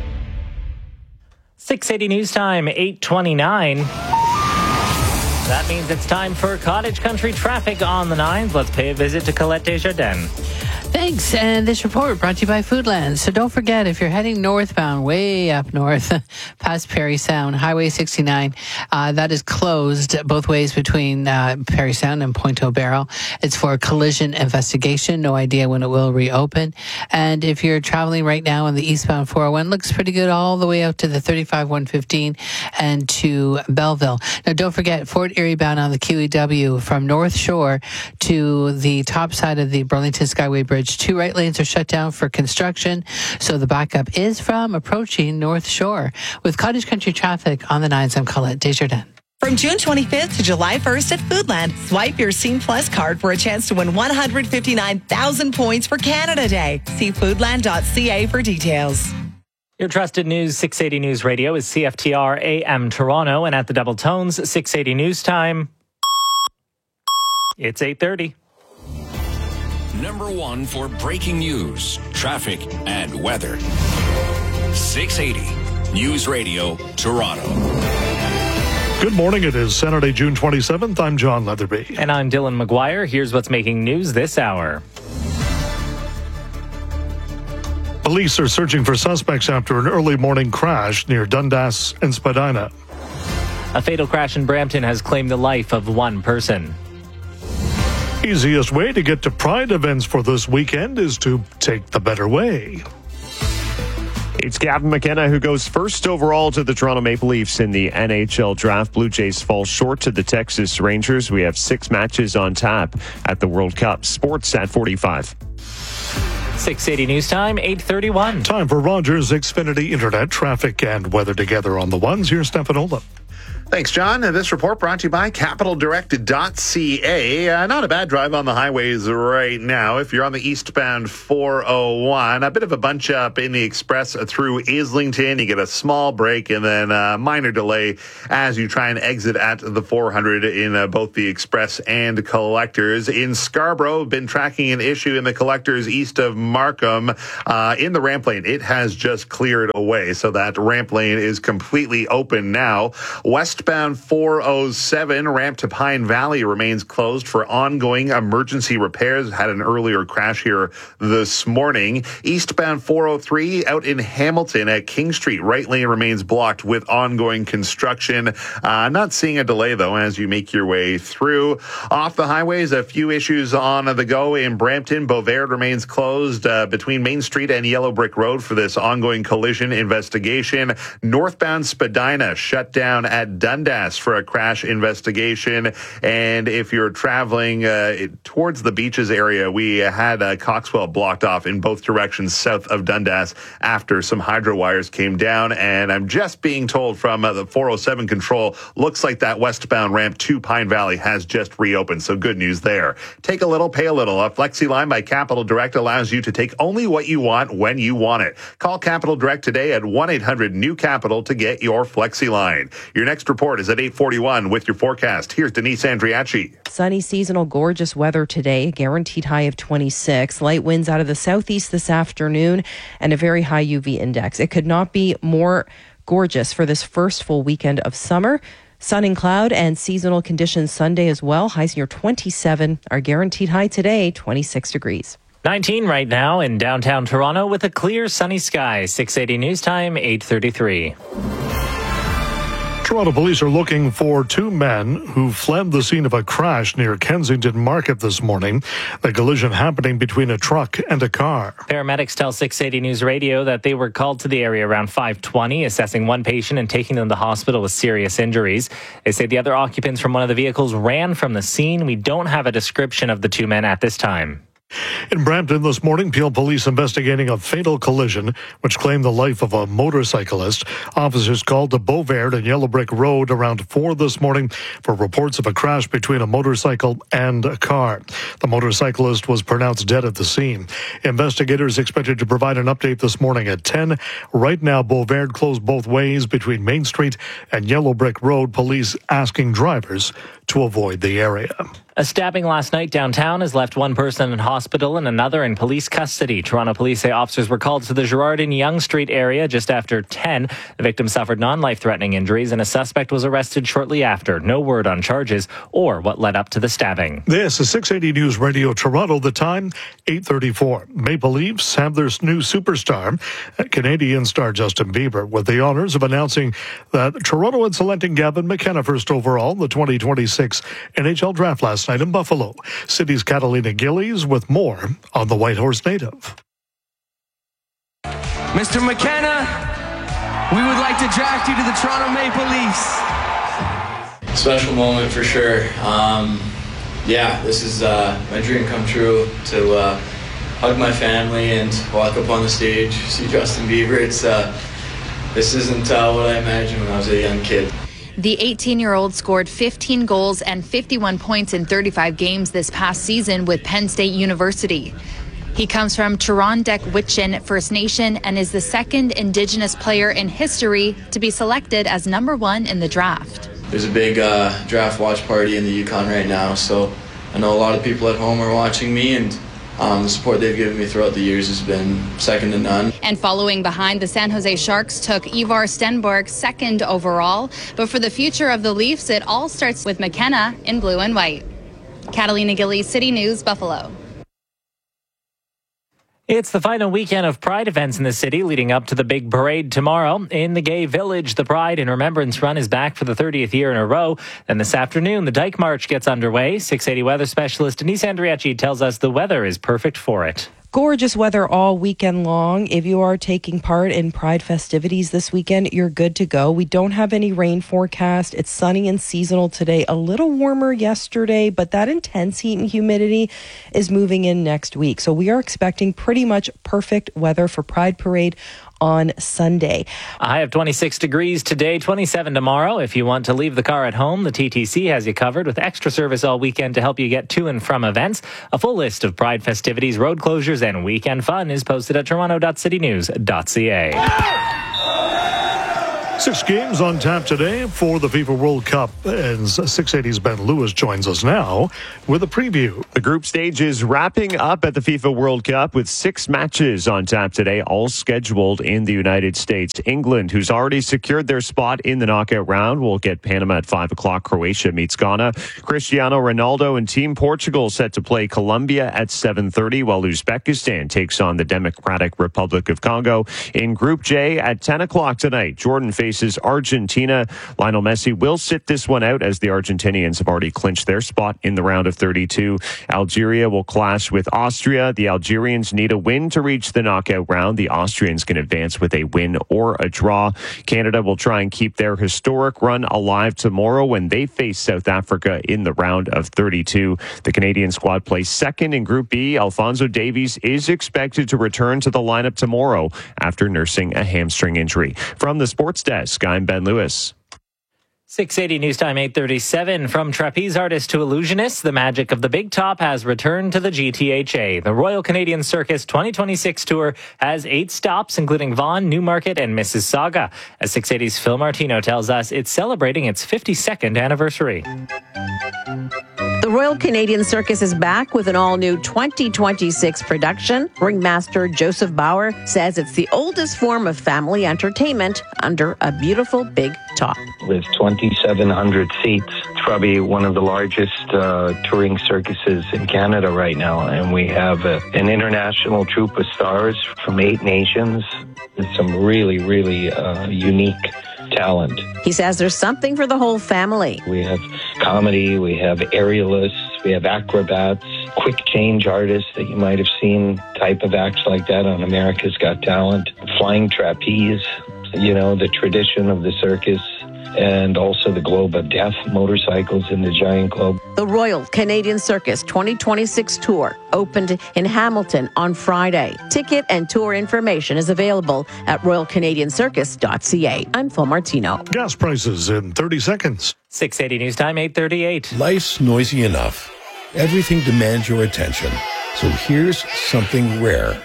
six eighty News Time, eight twenty-nine. That means it's time for Cottage Country traffic on the nines. Let's pay a visit to Colette Desjardins. Thanks. And this report brought to you by Foodland. So don't forget, if you're heading northbound, way up north, past Parry Sound, Highway sixty-nine, uh, that is closed both ways between uh, Parry Sound and Point O'Barrel. It's for a collision investigation. No idea when it will reopen. And if you're traveling right now on the eastbound four oh one, looks pretty good all the way out to the thirty-five one fifteen and to Belleville. Now, don't forget, Fort Erie bound on the Q E W from North Shore to the top side of the Burlington Skyway Bridge. Two right lanes are shut down for construction, so the backup is from approaching North Shore. With Cottage Country traffic on the nines, I'm Colette Desjardins. From June twenty-fifth to July first at Foodland, swipe your Scene Plus card for a chance to win one hundred fifty-nine thousand points for Canada Day. See foodland dot c a for details. Your trusted news, six eighty News Radio, is C F T R A M Toronto, and at the Double Tones, six eighty News Time. It's eight thirty. number one for breaking news, traffic, and weather. six eighty News Radio, Toronto. Good morning. It is Saturday, June twenty-seventh. I'm John Leatherby. And I'm Dylan McGuire. Here's what's making news this hour. Police are searching for suspects after an early morning crash near Dundas and Spadina. A fatal crash in Brampton has claimed the life of one person. Easiest way to get to Pride events for this weekend is to take the better way. It's Gavin McKenna who goes first overall to the Toronto Maple Leafs in the N H L draft. Blue Jays fall short to the Texas Rangers. We have six matches on tap at the World Cup. Sports at forty-five. six eighty News Time, eight thirty-one. Time for Rogers Xfinity Internet traffic and weather together on the ones. Here's Stefan Olaf. Thanks, John. This report brought to you by Capital Direct dot C A. Uh, not a bad drive on the highways right now. If you're on the eastbound four oh one, a bit of a bunch up in the express through Islington. You get a small break and then a minor delay as you try and exit at the four hundred in uh, both the express and collectors. In Scarborough, been tracking an issue in the collectors east of Markham. Uh, in the ramp lane, it has just cleared away, so that ramp lane is completely open now. West Westbound four oh seven, ramp to Pine Valley remains closed for ongoing emergency repairs. Had an earlier crash here this morning. Eastbound four oh three out in Hamilton at King Street, right lane remains blocked with ongoing construction. Uh, not seeing a delay, though, as you make your way through. Off the highways, a few issues on the go in Brampton. Beauvert remains closed uh, between Main Street and Yellow Brick Road for this ongoing collision investigation. Northbound Spadina shut down at Dundas for a crash investigation. And if you're traveling uh, towards the beaches area, we had uh, Coxwell blocked off in both directions south of Dundas after some hydro wires came down. And I'm just being told from uh, the four oh seven control, looks like that westbound ramp to Pine Valley has just reopened. So good news there. Take a little, pay a little. A Flexi Line by Capital Direct allows you to take only what you want when you want it. Call Capital Direct today at one eight hundred new capital to get your Flexi Line. Your next report is at eight forty-one with your forecast. Here's Denise Andriachi. Sunny, seasonal, gorgeous weather today. Guaranteed high of twenty-six. Light winds out of the southeast this afternoon and a very high U V index. It could not be more gorgeous for this first full weekend of summer. Sun and cloud and seasonal conditions Sunday as well. Highs near twenty-seven. Our guaranteed high today, twenty-six degrees. nineteen right now in downtown Toronto with a clear sunny sky. six eighty News Time, eight thirty-three. Toronto police are looking for two men who fled the scene of a crash near Kensington Market this morning. The collision happening between a truck and a car. Paramedics tell six eighty News Radio that they were called to the area around five twenty, assessing one patient and taking them to the hospital with serious injuries. They say the other occupants from one of the vehicles ran from the scene. We don't have a description of the two men at this time. In Brampton this morning, Peel police investigating a fatal collision which claimed the life of a motorcyclist. Officers called to Beauvert and Yellow Brick Road around four this morning for reports of a crash between a motorcycle and a car. The motorcyclist was pronounced dead at the scene. Investigators expected to provide an update this morning at ten. Right now, Beauvert closed both ways between Main Street and Yellow Brick Road. Police asking drivers to avoid the area. A stabbing last night downtown has left one person in hospital and another in police custody. Toronto police say officers were called to the Gerrard and Yonge Street area just after ten. The victim suffered non-life-threatening injuries and a suspect was arrested shortly after. No word on charges or what led up to the stabbing. This is six eighty News Radio Toronto. The time, eight thirty-four. Maple Leafs have their new superstar, Canadian star Justin Bieber, with the honors of announcing that Toronto is selecting Gavin McKenna first overall in the twenty twenty-six N H L draft last night in Buffalo. City's Catalina Gillies with more on the White Horse Native. Mister McKenna, we would like to draft you to the Toronto Maple Leafs. Special moment for sure. Um, yeah, this is uh, my dream come true to uh, hug my family and walk up on the stage, see Justin Bieber. It's uh, this isn't uh, what I imagined when I was a young kid. The eighteen-year-old scored fifteen goals and fifty-one points in thirty-five games this past season with Penn State University. He comes from Turondek-Witchin First Nation and is the second Indigenous player in history to be selected as number one in the draft. There's a big uh, draft watch party in the Yukon right now, so I know a lot of people at home are watching me, and Um, the support they've given me throughout the years has been second to none. And following behind, the San Jose Sharks took Ivar Stenberg second overall. But for the future of the Leafs, it all starts with McKenna in blue and white. Catalina Gillies, City News, Buffalo. It's the final weekend of Pride events in the city leading up to the big parade tomorrow. In the Gay Village, the Pride and Remembrance Run is back for the thirtieth year in a row. Then this afternoon, the Dyke March gets underway. six eighty weather specialist Denise Andriacci tells us the weather is perfect for it. Gorgeous weather all weekend long. If you are taking part in Pride festivities this weekend, you're good to go. We don't have any rain forecast. It's sunny and seasonal today. A little warmer yesterday, but that intense heat and humidity is moving in next week. So we are expecting pretty much perfect weather for Pride Parade on Sunday. A high of twenty-six degrees today, twenty-seven tomorrow. If you want to leave the car at home, the T T C has you covered with extra service all weekend to help you get to and from events. A full list of Pride festivities, road closures, and weekend fun is posted at toronto dot city news dot c a. Six games on tap today for the FIFA World Cup, and six eighty's Ben Lewis joins us now with a preview. The group stage is wrapping up at the FIFA World Cup with six matches on tap today, all scheduled in the United States. England, who's already secured their spot in the knockout round, will get Panama at five o'clock. Croatia meets Ghana. Cristiano Ronaldo and Team Portugal set to play Colombia at seven thirty, while Uzbekistan takes on the Democratic Republic of Congo. In Group J at ten o'clock tonight, Jordan faces Argentina. Lionel Messi will sit this one out as the Argentinians have already clinched their spot in the round of thirty-two. Algeria will clash with Austria. The Algerians need a win to reach the knockout round. The Austrians can advance with a win or a draw. Canada will try and keep their historic run alive tomorrow when they face South Africa in the round of thirty-two. The Canadian squad plays second in Group B. Alphonso Davies is expected to return to the lineup tomorrow after nursing a hamstring injury. From the sports desk, I'm Ben Lewis. six eighty News Time eight thirty-seven. From trapeze artist to illusionist, the magic of the Big Top has returned to the G T H A. The Royal Canadian Circus twenty twenty-six tour has eight stops, including Vaughan, Newmarket, and Mississauga. As six eighty's Phil Martino tells us, it's celebrating its fifty-second anniversary. The Royal Canadian Circus is back with an all-new twenty twenty-six production. Ringmaster Joseph Bauer says it's the oldest form of family entertainment under a beautiful big top. With twenty-seven hundred seats, it's probably one of the largest uh, touring circuses in Canada right now. And we have a, an international troupe of stars from eight nations with some really, really uh, unique talent. He says there's something for the whole family. We have comedy, we have aerialists, we have acrobats, quick change artists that you might have seen, type of acts like that on America's Got Talent, flying trapeze, you know, the tradition of the circus, and also the Globe of Death, motorcycles in the Giant Globe. The Royal Canadian Circus twenty twenty-six tour opened in Hamilton on Friday. Ticket and tour information is available at royal canadian circus dot c a. I'm Phil Martino. Gas prices in thirty seconds. six eighty News Time eight thirty-eight. Life's noisy enough. Everything demands your attention. So here's something rare.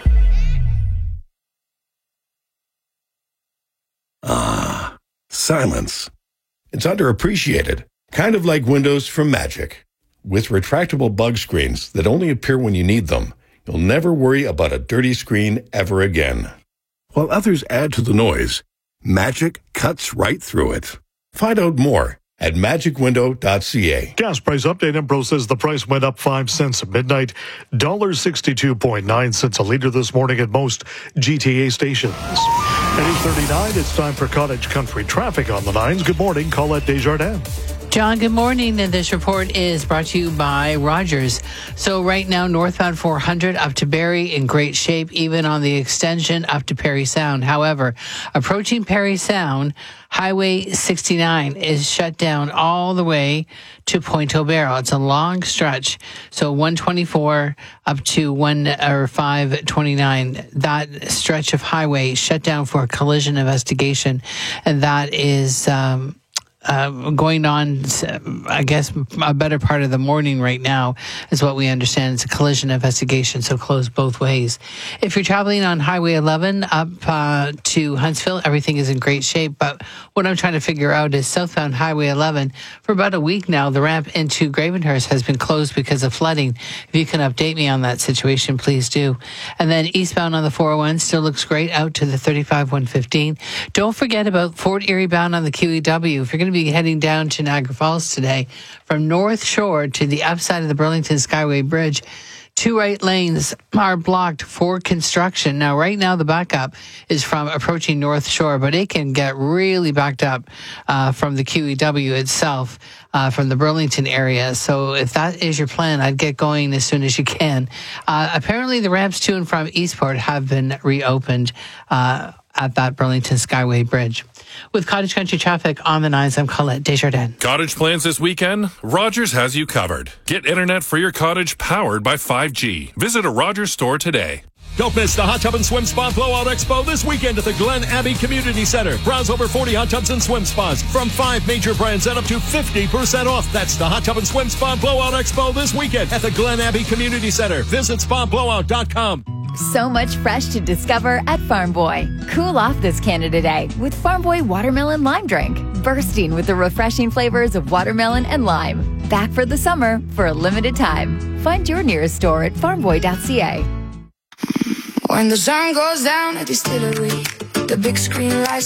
Ah, silence. It's underappreciated, kind of like Windows from Magic. With retractable bug screens that only appear when you need them, you'll never worry about a dirty screen ever again. While others add to the noise, Magic cuts right through it. Find out more at magic window dot c a. Gas price update. Empro says the price went up five cents at midnight. one dollar sixty-two point nine cents a litre this morning at most G T A stations. At eight thirty-nine, it's time for Cottage Country traffic on the nines. Good morning, Colette Desjardins. John, good morning. And this report is brought to you by Rogers. So right now, northbound four hundred up to Barrie in great shape, even on the extension up to Parry Sound. However, approaching Parry Sound, Highway sixty-nine is shut down all the way to Point Aubert. It's a long stretch. So one twenty-four up to one or five twenty-nine, that stretch of highway shut down for a collision investigation. And that is, um, uh, going on, I guess, a better part of the morning right now is what we understand. It's a collision investigation, so closed both ways. If you're traveling on Highway eleven up uh, to Huntsville, everything is in great shape. But what I'm trying to figure out is southbound Highway eleven, for about a week now, the ramp into Gravenhurst has been closed because of flooding. If you can update me on that situation, please do. And then eastbound on the four oh one still looks great out to the thirty-five one fifteen. Don't forget about Fort Erie bound on the Q E W. If you're going to be heading down to Niagara Falls today, from North Shore to the upside of the Burlington Skyway Bridge, two right lanes are blocked for construction. Now, right now, the backup is from approaching North Shore, but it can get really backed up uh, from the Q E W itself, uh, from the Burlington area. So if that is your plan, I'd get going as soon as you can. Uh, apparently, the ramps to and from Eastport have been reopened uh, at that Burlington Skyway Bridge. With Cottage Country traffic on the nines, I'm Colette Desjardins. Cottage plans this weekend? Rogers has you covered. Get internet for your cottage powered by five G. Visit a Rogers store today. Don't miss the Hot Tub and Swim Spa Blowout Expo this weekend at the Glen Abbey Community Center. Browse over forty hot tubs and swim spas from five major brands at up to fifty percent off. That's the Hot Tub and Swim Spa Blowout Expo this weekend at the Glen Abbey Community Center. Visit spa blowout dot com. So much fresh to discover at Farm Boy. Cool off this Canada Day with Farm Boy Watermelon Lime Drink. Bursting with the refreshing flavors of watermelon and lime. Back for the summer for a limited time. Find your nearest store at farm boy dot c a. When the sun goes down at the distillery, the big screen lights